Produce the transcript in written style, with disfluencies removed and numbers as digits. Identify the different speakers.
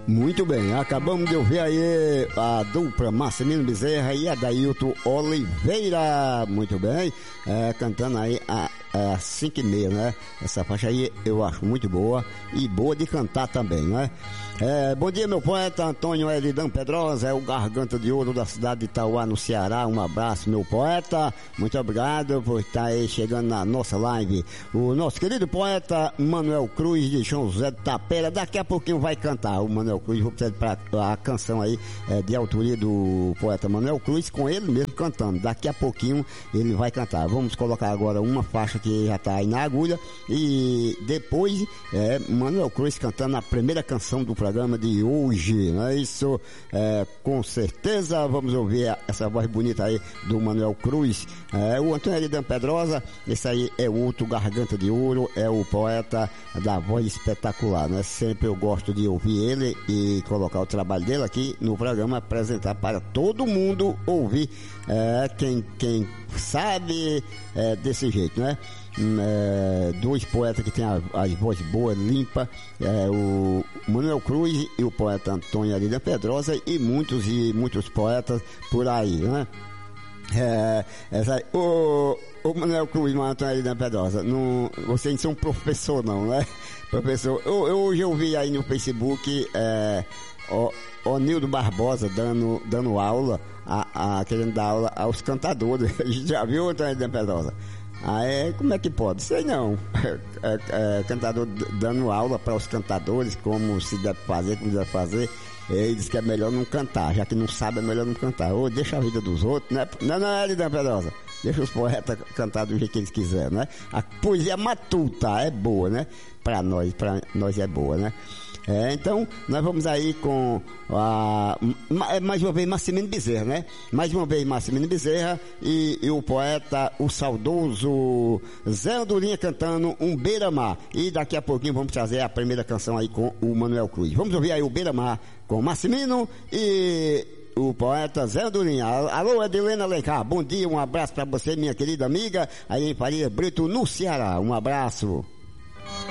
Speaker 1: Muito bem, acabamos de ouvir aí a dupla Marcelino Bezerra e Adailton Oliveira, muito bem, cantando aí a 5:30, né? Essa faixa aí eu acho muito boa e boa de cantar também, né? Bom dia, meu poeta Antônio Elidan Pedrosa, é o Garganta de Ouro da cidade de Itauá, no Ceará. Um abraço, meu poeta, muito obrigado por estar aí chegando na nossa live. O nosso querido poeta Manuel Cruz, de São José de Tapera, daqui a pouquinho vai cantar. O Manuel Cruz, vou pedir para a canção aí de autoria do poeta Manuel Cruz, com ele mesmo cantando. Daqui a pouquinho ele vai cantar. Vamos colocar agora uma faixa que já está aí na agulha e depois Manuel Cruz cantando a primeira canção do programa de hoje, não é isso? Com certeza vamos ouvir essa voz bonita aí do Manuel Cruz. O Antônio Elidan Pedrosa, esse aí é o outro Garganta de Ouro, é o poeta da voz espetacular, né? Sempre eu gosto de ouvir ele e colocar o trabalho dele aqui no programa, apresentar para todo mundo ouvir, quem sabe desse jeito, né? Dois poetas que têm as vozes boas, limpas, o Manuel Cruz e o poeta Antônio Elidan Pedrosa e muitos poetas por aí, né? O Manuel Cruz e o Antônio Elidan Pedrosa, vocês não são professor não, né? Professor, hoje eu vi aí no Facebook o Nildo Barbosa dando aula, querendo dar aula aos cantadores. Já viu, Antônio Elidan Pedrosa? Como é que pode? Sei não. Cantador dando aula para os cantadores, como se deve fazer, como deve fazer. Ele diz que é melhor não cantar, já que não sabe, é melhor não cantar. Ou deixa a vida dos outros, né? Não, Elidan Pedrosa. Deixa os poetas cantar do jeito que eles quiserem, né? A poesia matuta é boa, né? Pra nós é boa, né? Então, nós vamos aí com mais uma vez Marcelino Bezerra, né? Mais uma vez Marcelino Bezerra e o poeta, o saudoso Zé Andorinha cantando um Beira-Mar. E daqui a pouquinho vamos trazer a primeira canção aí com o Manuel Cruz. Vamos ouvir aí o Beira-Mar com Marcelino e o poeta Zé Andorinha. Alô, Edilena Alencar, bom dia, um abraço para você, minha querida amiga, aí em Faria Brito, no Ceará. Um abraço.